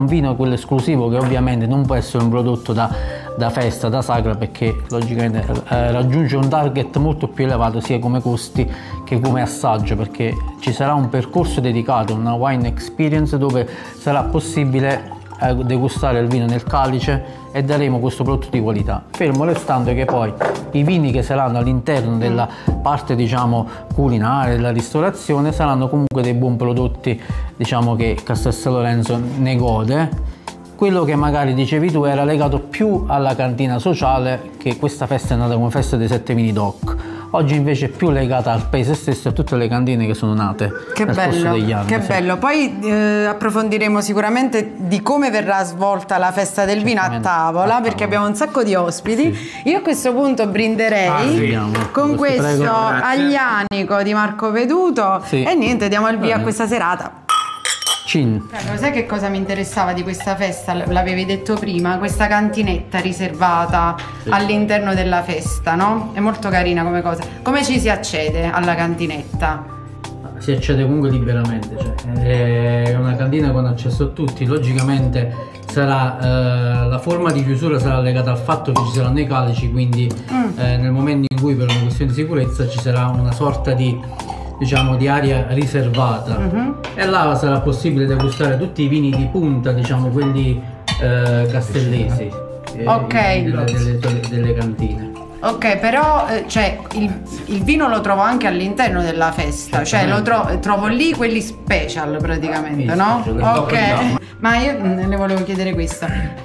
Un vino, quello esclusivo, che ovviamente non può essere un prodotto da festa, da sagra, perché logicamente raggiunge un target molto più elevato sia come costi che come assaggio, perché ci sarà un percorso dedicato, una wine experience, dove sarà possibile degustare il vino nel calice e daremo questo prodotto di qualità, fermo restando che poi i vini che saranno all'interno della parte, diciamo, culinaria, della ristorazione, saranno comunque dei buoni prodotti, diciamo, che Castel San Lorenzo ne gode. Quello che magari dicevi tu era legato più alla cantina sociale, che questa festa è nata come festa dei 7 vini DOC. Oggi invece è più legata al paese stesso e a tutte le cantine che sono nate nel corso degli anni. Che bello, poi approfondiremo sicuramente di come verrà svolta la festa del vino a tavola, perché abbiamo un sacco di ospiti. Sì. Io a questo punto brinderei con questo Aglianico di Marco Veduto, e niente, diamo il via a questa serata. Carlo, sai che cosa mi interessava di questa festa? L'avevi detto prima, questa cantinetta riservata all'interno della festa, no? È molto carina come cosa. Come ci si accede alla cantinetta? Si accede comunque liberamente, cioè è una cantina con accesso a tutti. Logicamente sarà la forma di chiusura sarà legata al fatto che ci saranno i calici, quindi nel momento in cui, per una questione di sicurezza, ci sarà una sorta di, diciamo, di area riservata, e là sarà possibile degustare tutti i vini di punta, diciamo, quelli castellesi, delle cantine. Ok, però cioè, il vino lo trovo anche all'interno della festa, cioè lo trovo lì quelli special praticamente, no? Ok, ma io le volevo chiedere questo,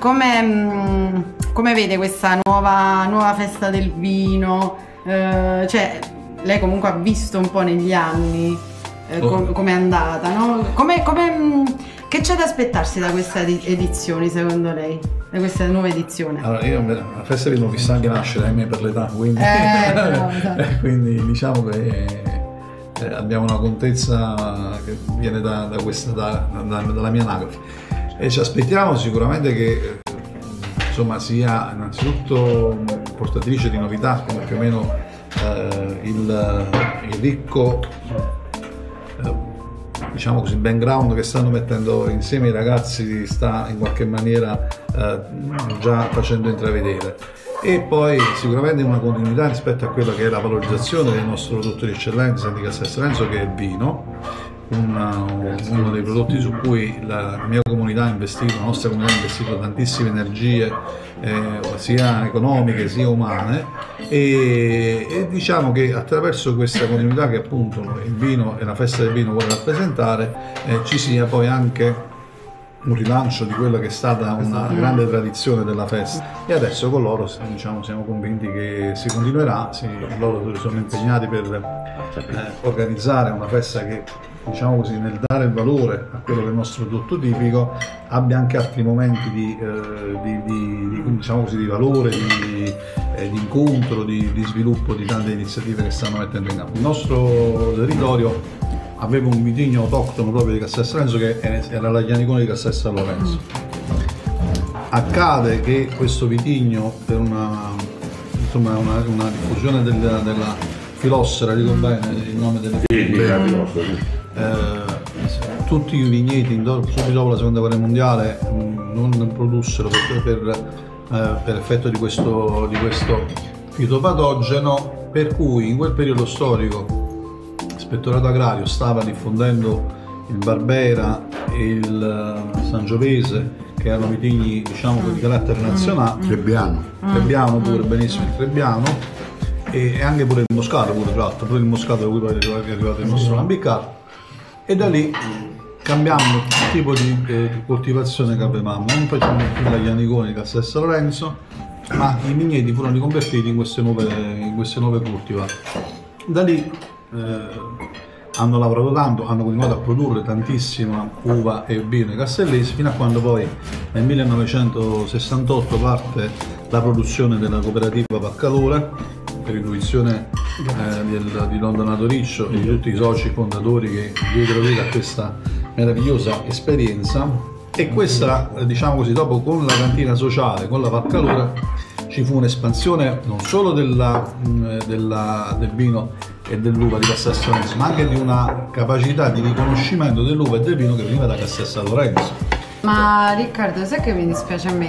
come vede questa nuova festa del vino? Cioè, lei comunque ha visto un po' negli anni come è andata, no? Che c'è da aspettarsi da questa edizione, secondo lei? Da questa nuova edizione? Allora, io la festa l'ho vista anche nascere, ahimè, per l'età, quindi, quindi diciamo che abbiamo una contezza che viene dalla mia anagrafe, e ci aspettiamo sicuramente che insomma sia innanzitutto portatrice di novità, come più o meno il ricco, diciamo così, background che stanno mettendo insieme i ragazzi sta in qualche maniera già facendo intravedere, e poi sicuramente una continuità rispetto a quella che è la valorizzazione del nostro prodotto di eccellenza di Castel San Lorenzo, che è il vino, uno dei prodotti su cui la mia comunità ha investito, la nostra comunità ha investito tantissime energie, sia economiche sia umane, e diciamo che attraverso questa continuità che appunto il vino e la festa del vino vuole rappresentare, ci sia poi anche un rilancio di quella che è stata una grande tradizione della festa, e adesso con loro, diciamo, siamo convinti che si continuerà. Loro sono impegnati per organizzare una festa che, diciamo così, nel dare il valore a quello che è il nostro prodotto tipico, abbia anche altri momenti diciamo così, di valore, di incontro, di sviluppo di tante iniziative che stanno mettendo in campo. Il nostro territorio aveva un vitigno autoctono proprio di Castel San Lorenzo, che era l'Aglianicone di Castel San Lorenzo. Accade che questo vitigno, per una diffusione della filossera, dico bene il nome delle tutti i vigneti subito dopo la seconda guerra mondiale non produssero per effetto di questo fitopatogeno, per cui in quel periodo storico l'Ispettorato Agrario stava diffondendo il Barbera e il Sangiovese, che erano vitigni, diciamo, di carattere nazionale. Trebbiano pure, benissimo, il Trebbiano, e anche pure il Moscato, pure il Moscato da cui poi è arrivato il nostro Lambicato, e da lì cambiando il tipo di coltivazione che avevamo. Non facciamo più l'Aglianicone di Castel San Lorenzo, ma i vigneti furono riconvertiti in queste nuove cultivar. Da lì hanno lavorato tanto, hanno continuato a produrre tantissima uva e vino castellesi, fino a quando poi nel 1968 parte la produzione della cooperativa Paccalore, per intuizione di Don Donato Riccio e di tutti i soci fondatori che diedero vita a questa meravigliosa esperienza. E questa, diciamo così, dopo con la cantina sociale, con la Paccalore, ci fu un'espansione non solo del vino e dell'uva di Castel San Lorenzo, ma anche di una capacità di riconoscimento dell'uva e del vino che veniva da Castel San Lorenzo. Ma Riccardo, sai che mi dispiace a me?